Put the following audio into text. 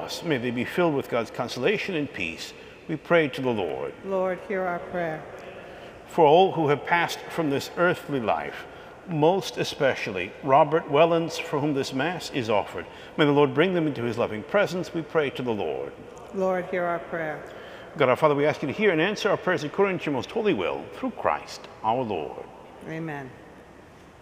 lost, may they be filled with God's consolation and peace. We pray to the Lord. Lord, hear our prayer. For all who have passed from this earthly life, most especially Robert Wellens, for whom this Mass is offered, may the Lord bring them into his loving presence. We pray to the Lord. Lord, hear our prayer. God our Father, we ask you to hear and answer our prayers according to your most holy will, through Christ our Lord. Amen.